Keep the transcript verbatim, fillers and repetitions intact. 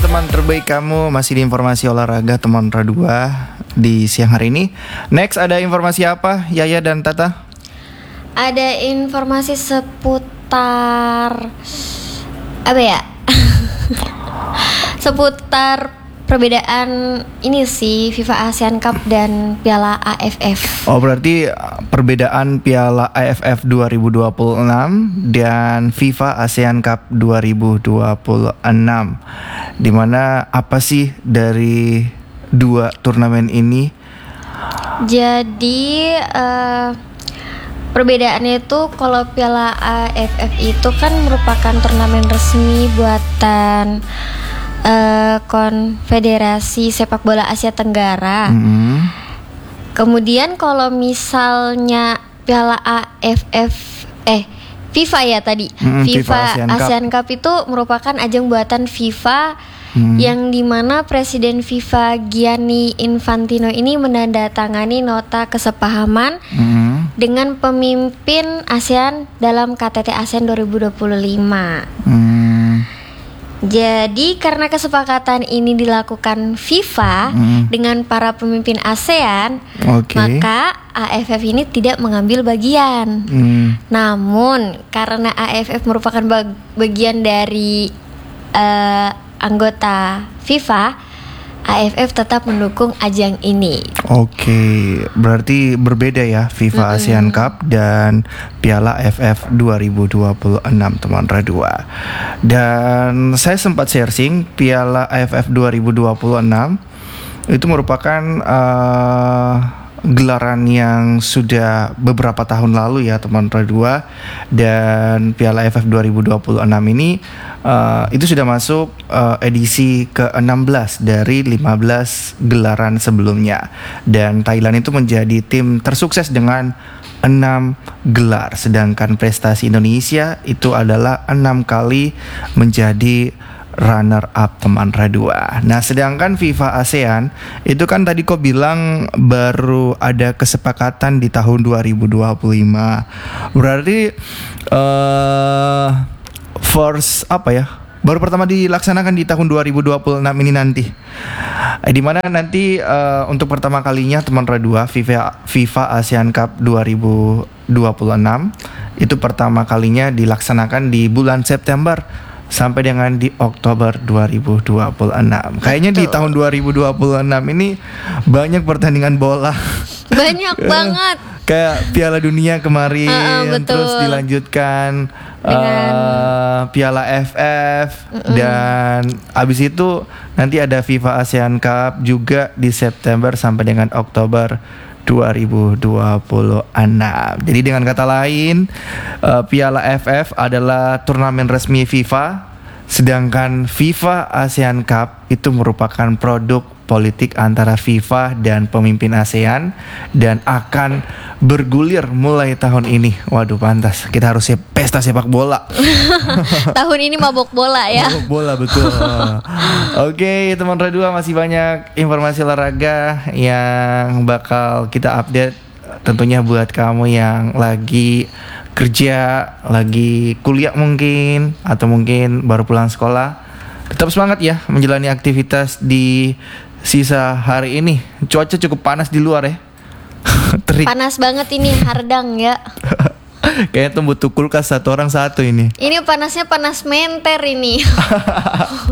teman terbaik kamu masih di informasi olahraga teman Radua di siang hari ini. Next ada informasi apa Yaya dan Tata? Ada informasi seputar apa ya? Seputar perbedaan ini sih FIFA ASEAN Cup dan Piala A F F. Oh, berarti perbedaan Piala A F F dua ribu dua puluh enam dan FIFA ASEAN Cup dua ribu dua puluh enam. Dimana apa sih dari dua turnamen ini? Jadi uh, perbedaannya itu kalau Piala A F F itu kan merupakan turnamen resmi buatan Uh, Konfederasi Sepak Bola Asia Tenggara. Mm-hmm. Kemudian kalau misalnya Piala A F F eh FIFA ya tadi, mm-hmm, FIFA, FIFA ASEAN, ASEAN Cup. Cup itu merupakan ajang buatan FIFA, mm-hmm, yang dimana Presiden FIFA Gianni Infantino ini menandatangani nota kesepahaman, mm-hmm, dengan pemimpin ASEAN dalam K T T ASEAN dua ribu dua puluh lima. Mm. Jadi karena kesepakatan ini dilakukan FIFA hmm. dengan para pemimpin ASEAN, okay, maka A F F ini tidak mengambil bagian. Hmm. Namun karena A F F merupakan bag- bagian dari uh, anggota FIFA, A F F tetap mendukung ajang ini. Oke, okay, berarti berbeda ya FIFA mm-hmm. ASEAN Cup dan Piala A F F dua ribu dua puluh enam teman Radua. Dan saya sempat searching Piala A F F dua ribu dua puluh enam itu merupakan uh, gelaran yang sudah beberapa tahun lalu ya teman Radua. Dan Piala A F F dua ribu dua puluh enam ini uh, itu sudah masuk uh, edisi ke enam belas dari lima belas gelaran sebelumnya. Dan Thailand itu menjadi tim tersukses dengan enam gelar, sedangkan prestasi Indonesia itu adalah enam kali menjadi runner up teman Radua. Nah, sedangkan FIFA ASEAN itu kan tadi kok bilang baru ada kesepakatan di tahun dua ribu dua puluh lima. Berarti uh, first apa ya? Baru pertama dilaksanakan di tahun dua ribu dua puluh enam ini nanti. Eh, di mana nanti uh, untuk pertama kalinya teman Radua FIFA FIFA ASEAN Cup dua ribu dua puluh enam itu pertama kalinya dilaksanakan di bulan September sampai dengan di Oktober dua ribu dua puluh enam. Kayaknya di tahun dua ribu dua puluh enam ini banyak pertandingan bola. Banyak banget. Kayak Piala Dunia kemarin, uh, uh, terus dilanjutkan dengan uh, Piala F F, uh-uh. dan abis itu nanti ada FIFA ASEAN Cup juga di September sampai dengan Oktober dua ribu dua puluh enam. Jadi dengan kata lain, uh, Piala F F adalah turnamen resmi FIFA, sedangkan FIFA ASEAN Cup itu merupakan produk politik antara FIFA dan pemimpin ASEAN dan akan bergulir mulai tahun ini. Waduh, pantas kita harus siap pesta sepak bola. Tahun ini mabok bola ya. Mabok bola, betul. Oke, teman Radua, masih banyak informasi olahraga yang bakal kita update tentunya buat kamu yang lagi kerja, lagi kuliah mungkin, atau mungkin baru pulang sekolah. Tetap semangat ya menjalani aktivitas di sisa hari ini. Cuaca cukup panas di luar ya. Terik. Panas banget ini, hardang ya. Kayaknya tuh butuh kulkas satu orang satu ini. Ini panasnya panas menter ini.